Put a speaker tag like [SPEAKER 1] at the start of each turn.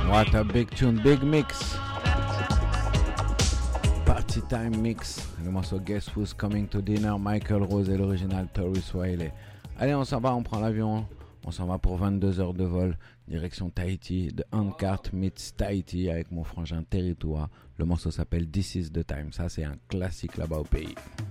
[SPEAKER 1] What a big tune, big mix. Party time mix. Le morceau Guess Who's Coming to Dinner, Michael Rose et l'original Taurus Wiley. Allez, on s'en va, on prend l'avion. On s'en va pour 22 heures de vol. Direction Tahiti, de Handcart meets Tahiti avec mon frangin Territoire. Le morceau s'appelle This is the Time. Ça, c'est un classique là-bas au pays.